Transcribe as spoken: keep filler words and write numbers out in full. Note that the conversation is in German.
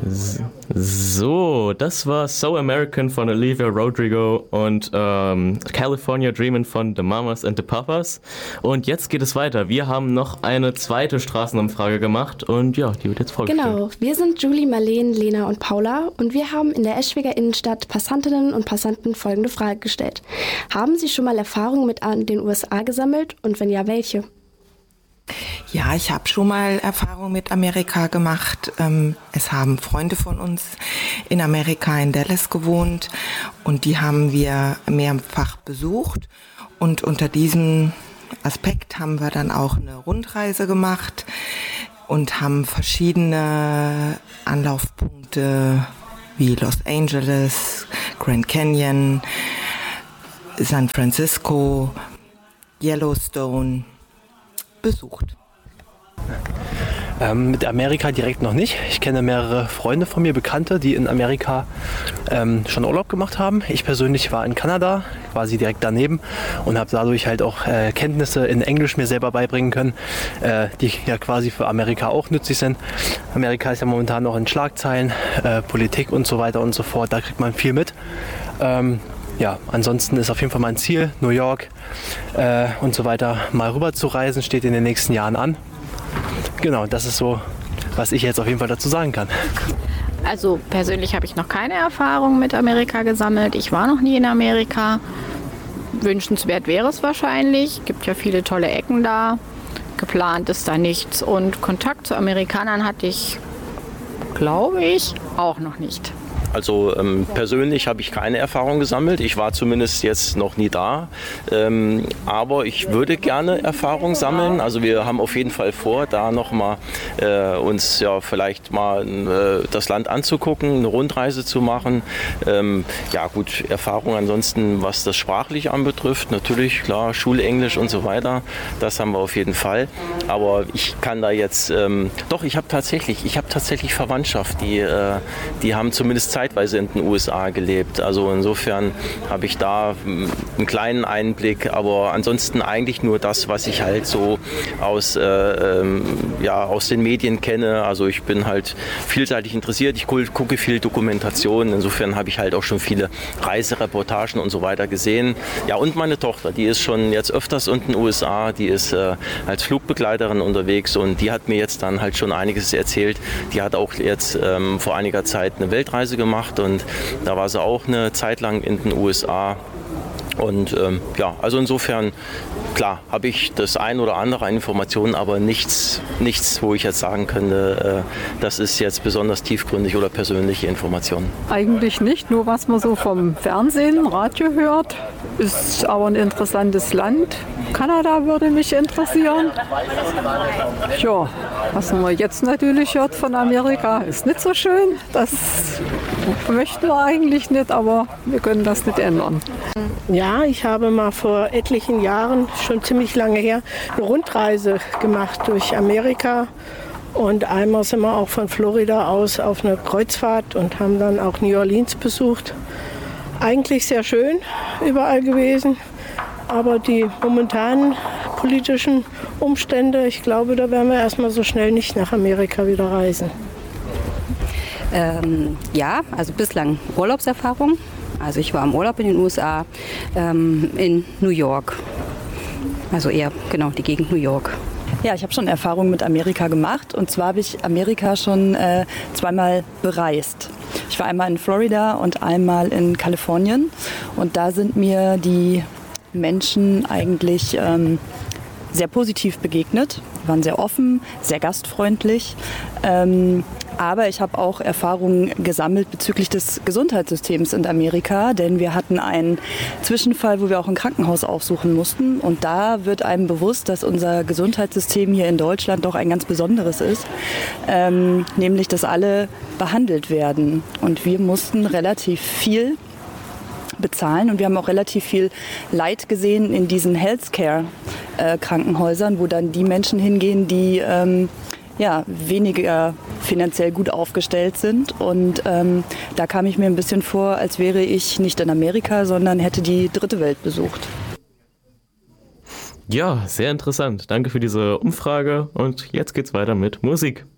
So, das war So American von Olivia Rodrigo und ähm, California Dreamin' von The Mamas and the Papas. Und jetzt geht es weiter. Wir haben noch eine zweite Straßenumfrage gemacht und ja, die wird jetzt vorgestellt. Genau, wir sind Julie, Marleen, Lena und Paula und wir haben in der Eschwiger Innenstadt Passantinnen und Passanten folgende Frage gestellt. Haben Sie schon mal Erfahrungen mit den U S A gesammelt und wenn ja, welche? Ja, ich habe schon mal Erfahrung mit Amerika gemacht. Es haben Freunde von uns in Amerika in Dallas gewohnt und die haben wir mehrfach besucht. Und unter diesem Aspekt haben wir dann auch eine Rundreise gemacht und haben verschiedene Anlaufpunkte wie Los Angeles, Grand Canyon, San Francisco, Yellowstone besucht. Ähm, mit Amerika direkt noch nicht. Ich kenne mehrere Freunde von mir, Bekannte, die in Amerika ähm, schon Urlaub gemacht haben. Ich persönlich war in Kanada, quasi direkt daneben und habe dadurch halt auch äh, Kenntnisse in Englisch mir selber beibringen können, äh, die ja quasi für Amerika auch nützlich sind. Amerika ist ja momentan noch in Schlagzeilen, äh, Politik und so weiter und so fort. Da kriegt man viel mit. Ähm, Ja, ansonsten ist auf jeden Fall mein Ziel, New York äh, und so weiter, mal rüber zu reisen, steht in den nächsten Jahren an. Genau, das ist so, was ich jetzt auf jeden Fall dazu sagen kann. Also persönlich habe ich noch keine Erfahrung mit Amerika gesammelt. Ich war noch nie in Amerika. Wünschenswert wäre es wahrscheinlich. Gibt ja viele tolle Ecken da. Geplant ist da nichts. Und Kontakt zu Amerikanern hatte ich, glaube ich, auch noch nicht. Also ähm, persönlich habe ich keine Erfahrung gesammelt. Ich war zumindest jetzt noch nie da. Ähm, aber ich würde gerne Erfahrung sammeln. Also wir haben auf jeden Fall vor, da nochmal äh, uns ja vielleicht mal äh, das Land anzugucken, eine Rundreise zu machen. Ähm, ja gut, Erfahrung ansonsten, was das sprachlich anbetrifft. Natürlich, klar, Schulenglisch und so weiter. Das haben wir auf jeden Fall. Aber ich kann da jetzt, ähm, doch, ich habe tatsächlich, ich habe tatsächlich Verwandtschaft, die, äh, die haben zumindest zeitweise in den U S A gelebt. Also insofern habe ich da einen kleinen Einblick, aber ansonsten eigentlich nur das, was ich halt so aus, äh, ähm, ja, aus den Medien kenne. Also ich bin halt vielseitig interessiert, ich gucke viel Dokumentation, insofern habe ich halt auch schon viele Reisereportagen und so weiter gesehen. Ja, und meine Tochter, die ist schon jetzt öfters in den U S A, die ist äh, als Flugbegleiterin unterwegs und die hat mir jetzt dann halt schon einiges erzählt. Die hat auch jetzt ähm, vor einiger Zeit eine Weltreise gemacht. gemacht und da war sie auch eine Zeit lang in den U S A und ähm, ja, also insofern, klar, habe ich das ein oder andere an Informationen, aber nichts, nichts, wo ich jetzt sagen könnte, äh, das ist jetzt besonders tiefgründig oder persönliche Informationen. Eigentlich nicht, nur was man so vom Fernsehen, Radio hört, ist aber ein interessantes Land. Kanada würde mich interessieren. Ja, was man jetzt natürlich hört von Amerika, ist nicht so schön. Das möchten wir eigentlich nicht, aber wir können das nicht ändern. Ja, ich habe mal vor etlichen Jahren, schon ziemlich lange her, eine Rundreise gemacht durch Amerika. Und einmal sind wir auch von Florida aus auf eine Kreuzfahrt und haben dann auch New Orleans besucht. Eigentlich sehr schön überall gewesen. Aber die momentanen politischen Umstände, ich glaube, da werden wir erstmal so schnell nicht nach Amerika wieder reisen. Ähm, ja, also bislang Urlaubserfahrung. Also ich war im Urlaub in den U S A, ähm, in New York. Also eher genau die Gegend New York. Ja, ich habe schon Erfahrungen mit Amerika gemacht. Und zwar habe ich Amerika schon äh, zweimal bereist. Ich war einmal in Florida und einmal in Kalifornien. Und da sind mir die Menschen eigentlich ähm, sehr positiv begegnet, die waren sehr offen, sehr gastfreundlich. Ähm, aber ich habe auch Erfahrungen gesammelt bezüglich des Gesundheitssystems in Amerika, denn wir hatten einen Zwischenfall, wo wir auch ein Krankenhaus aufsuchen mussten. Und da wird einem bewusst, dass unser Gesundheitssystem hier in Deutschland doch ein ganz besonderes ist, ähm, nämlich dass alle behandelt werden. Und wir mussten relativ viel bezahlen und wir haben auch relativ viel Leid gesehen in diesen Healthcare-Krankenhäusern, wo dann die Menschen hingehen, die ähm, ja, weniger finanziell gut aufgestellt sind. Und ähm, da kam ich mir ein bisschen vor, als wäre ich nicht in Amerika, sondern hätte die dritte Welt besucht. Ja, sehr interessant. Danke für diese Umfrage und jetzt geht's weiter mit Musik.